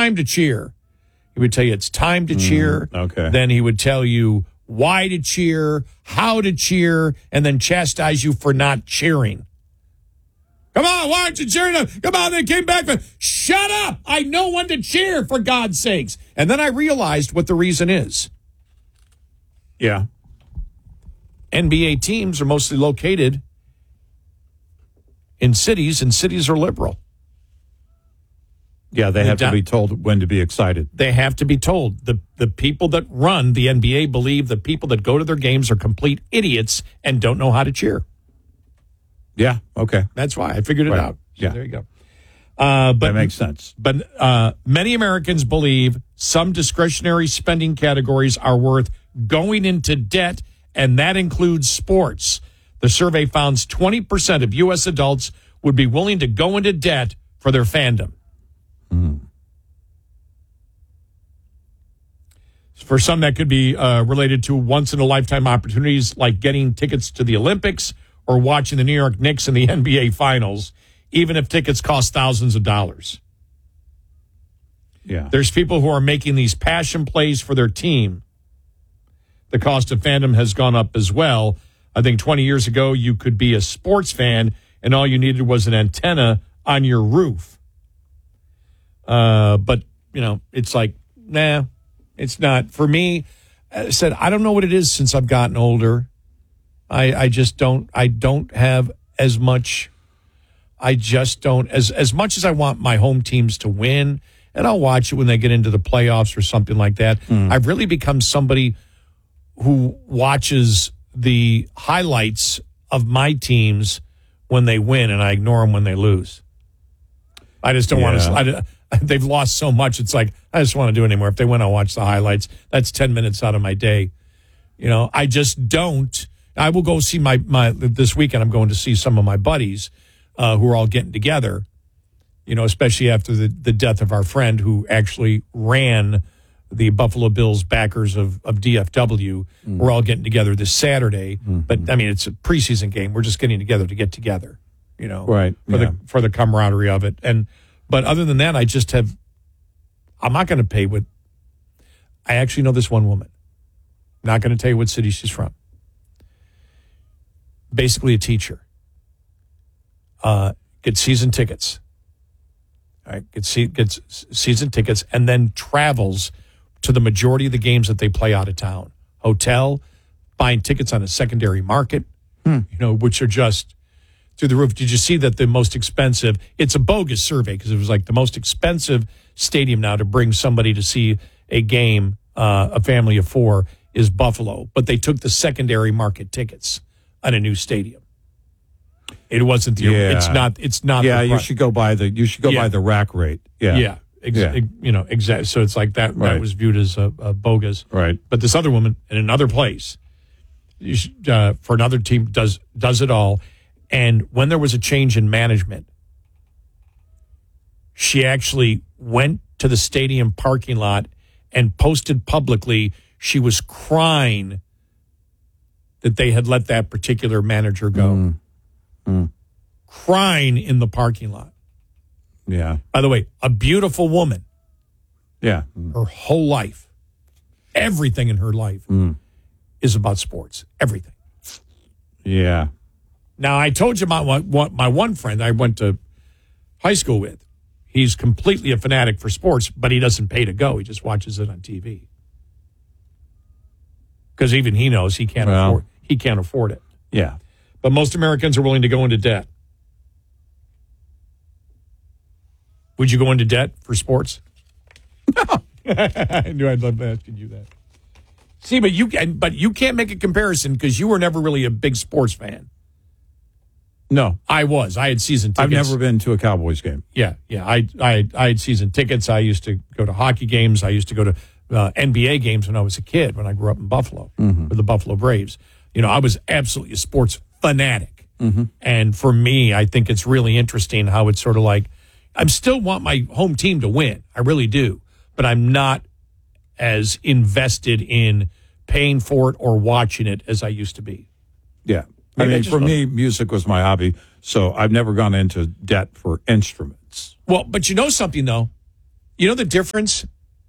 time to cheer. He would tell you it's time to cheer. Okay. Then he would tell you why to cheer, how to cheer, and then chastise you for not cheering. Come on, why aren't you cheering? Come on, they came back. Shut up. I know when to cheer, for God's sakes. And then I realized what the reason is. Yeah. NBA teams are mostly located in cities, and cities are liberal. Yeah, they have to be told when to be excited. They have to be told. The people that run the NBA believe the people that go to their games are complete idiots and don't know how to cheer. Yeah, okay. That's why I figured it out. So yeah. There you go. But that makes sense. But many Americans believe some discretionary spending categories are worth going into debt, and that includes sports. The survey found 20% of U.S. adults would be willing to go into debt for their fandom. For some, that could be related to once-in-a-lifetime opportunities like getting tickets to the Olympics or watching the New York Knicks in the NBA Finals, even if tickets cost thousands of dollars. Yeah. There's people who are making these passion plays for their team. The cost of fandom has gone up as well. I think 20 years ago, you could be a sports fan, and all you needed was an antenna on your roof. But, it's like, nah, it's not. For me, I said, I don't know what it is since I've gotten older. I just don't. I don't have as much. I just don't. As much as I want my home teams to win, and I'll watch it when they get into the playoffs or something like that, I've really become somebody who watches the highlights of my teams when they win, and I ignore them when they lose. I just don't want to. They've lost so much. It's like, I just want to do it anymore. If they win, I'll watch the highlights. That's 10 minutes out of my day. I just don't. I will go see my this weekend. I'm going to see some of my buddies who are all getting together, especially after the death of our friend who actually ran the Buffalo Bills backers of DFW. We're all getting together this Saturday. But, I mean, it's a preseason game. We're just getting together to get together, right, for the camaraderie of it. But other than that, I'm not going to pay what. I actually know this one woman. Not going to tell you what city she's from. Basically a teacher. Gets season tickets. All right, gets season tickets and then travels to the majority of the games that they play out of town. Hotel, buying tickets on a secondary market, which are just through the roof. Did you see that the most expensive, it's a bogus survey because it was like the most expensive stadium now to bring somebody to see a game, a family of four, is Buffalo. But they took the secondary market tickets on a new stadium. It wasn't it's not. Yeah, you should go by the rack rate. Yeah. Yeah. Exactly. So it's like that. Right. That was viewed as a bogus. Right. But this other woman in another place, for another team, does it all. And when there was a change in management, she actually went to the stadium parking lot and posted publicly she was crying that they had let that particular manager go. Crying in the parking lot. Yeah. By the way, a beautiful woman. Yeah. Her whole life, everything in her life is about sports. Everything. Yeah. Now, I told you my one friend I went to high school with. He's completely a fanatic for sports, but he doesn't pay to go. He just watches it on TV. Because even he knows he can't afford it. Yeah. But most Americans are willing to go into debt. Would you go into debt for sports? No. I knew I'd love asking you that. See, but you can't make a comparison because you were never really a big sports fan. No, I was. I had season tickets. I've never been to a Cowboys game. Yeah. I had season tickets. I used to go to hockey games. I used to go to NBA games when I was a kid, when I grew up in Buffalo with the Buffalo Braves. I was absolutely a sports fanatic. And for me, I think it's really interesting how it's sort of like, I still want my home team to win. I really do. But I'm not as invested in paying for it or watching it as I used to be. Yeah. For me, music was my hobby, so I've never gone into debt for instruments. Well, but you know something, though? You know the difference?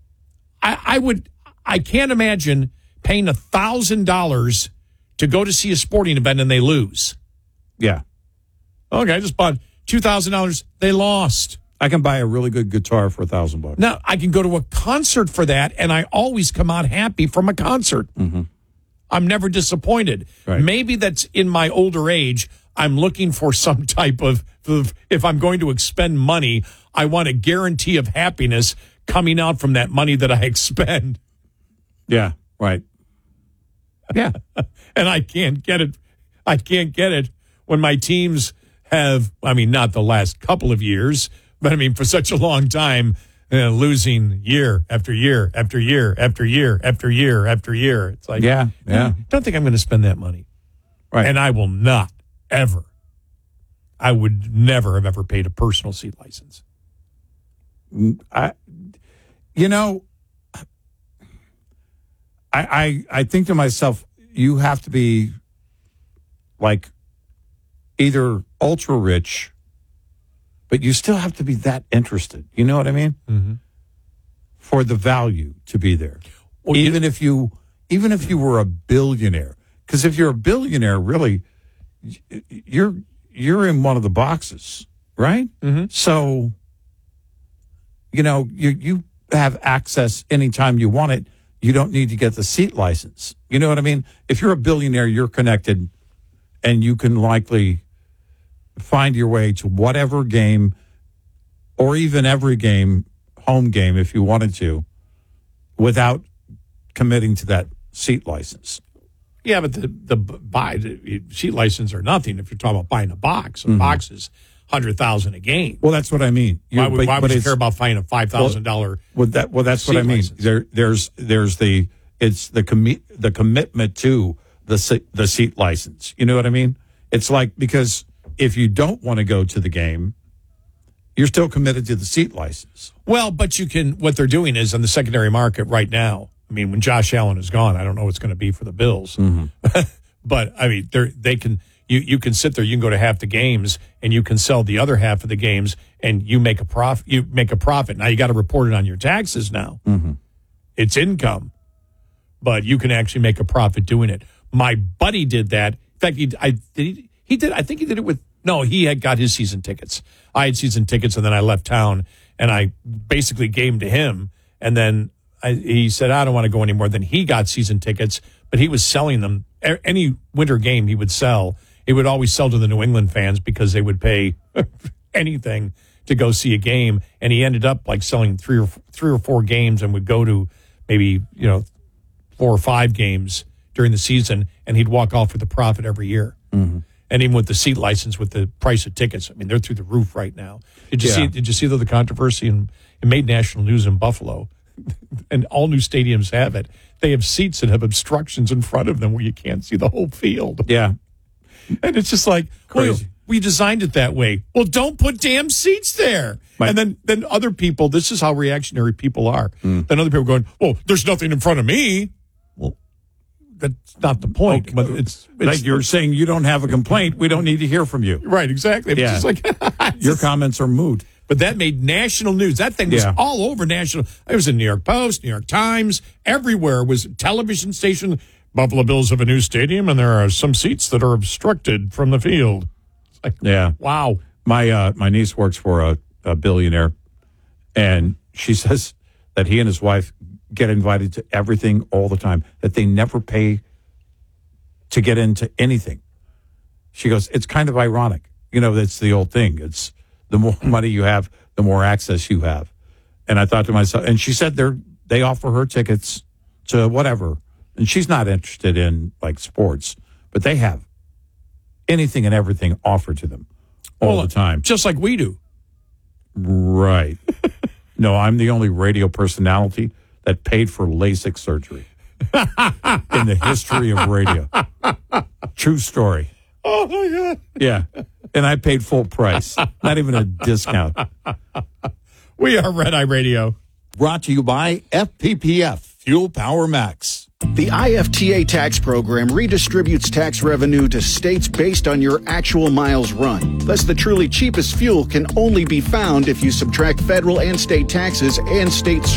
I can't imagine paying $1,000 to go to see a sporting event and they lose. Yeah. Okay, I just bought $2,000. They lost. I can buy a really good guitar for $1,000. Now, I can go to a concert for that, and I always come out happy from a concert. Mm-hmm. I'm never disappointed. Right. Maybe that's in my older age. I'm looking for some type of, if I'm going to expend money, I want a guarantee of happiness coming out from that money that I expend. Yeah, right. Yeah. And I can't get it. I can't get it when my teams have, I mean, not the last couple of years, but I mean, for such a long time, losing year after year after year after year after year after year. It's like, yeah. Don't think I'm going to spend that money. Right. And I will not ever. I would never have ever paid a personal seat license. I think to myself, you have to be like either ultra rich, but you still have to be that interested. You know what I mean? Mm-hmm. For the value to be there. Well, even if you were a billionaire, because if you're a billionaire, really, you're in one of the boxes, right? Mm-hmm. So, you have access anytime you want it. You don't need to get the seat license. You know what I mean? If you're a billionaire, you're connected, and you can likely find your way to whatever game, or even every game, home game, if you wanted to, without committing to that seat license. Yeah, but the seat license or nothing. If you're talking about buying a box, box is $100,000 a game. Well, that's what I mean. Why would you care about buying a $5,000? Well, that's what I mean. There's the commitment to the seat license. You know what I mean? It's like, because if you don't want to go to the game, you're still committed to the seat license. Well, but what they're doing is on the secondary market right now. I mean, when Josh Allen is gone, I don't know what's going to be for the Bills. Mm-hmm. But I mean, they can. You can sit there. You can go to half the games, and you can sell the other half of the games, and you make a profit. You make a profit. Now you got to report it on your taxes. Now it's income, but you can actually make a profit doing it. My buddy did that. In fact, he did. I think he did it with. No, he had got his season tickets. I had season tickets, and then I left town, and I basically gave them to him, and then he said, I don't want to go anymore. Then he got season tickets, but he was selling them. Any winter game he would sell. He would always sell to the New England fans because they would pay anything to go see a game. And he ended up like selling three or four games and would go to maybe, 4 or 5 games during the season. And he'd walk off with a profit every year. Mm-hmm. And even with the seat license, with the price of tickets, I mean, they're through the roof right now. Did you see the controversy? And it made national news in Buffalo. And all new stadiums have it. They have seats that have obstructions in front of them where you can't see the whole field. Yeah. And it's just like, crazy. Well, we designed it that way. Well, don't put damn seats there. Right. And then other people, this is how reactionary people are. Then other people are going, well, there's nothing in front of me. Well, that's not the point. Okay. But it's like you're saying you don't have a complaint. We don't need to hear from you. Right, exactly. It's just like your comments are moot. But that made national news. That thing was all over national. It was in New York Post, New York Times, everywhere was a television station. Buffalo Bills have a new stadium, and there are some seats that are obstructed from the field. It's like, wow. My niece works for a billionaire, and she says that he and his wife get invited to everything all the time, that they never pay to get into anything. She goes, it's kind of ironic. That's the old thing. It's the more money you have, the more access you have. And I thought to myself, and she said they offer her tickets to whatever. And she's not interested in like sports, but they have anything and everything offered to them all the time. Just like we do. Right. No, I'm the only radio personality that paid for LASIK surgery in the history of radio. True story. Oh, my God. Yeah. And I paid full price, not even a discount. We are Red Eye Radio. Brought to you by FPPF, Fuel Power Max. The IFTA tax program redistributes tax revenue to states based on your actual miles run. Thus, the truly cheapest fuel can only be found if you subtract federal and state taxes and state